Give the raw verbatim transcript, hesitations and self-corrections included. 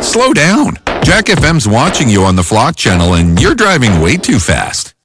Slow down. Jack F M's watching you on the Flock channel and you're driving way too fast.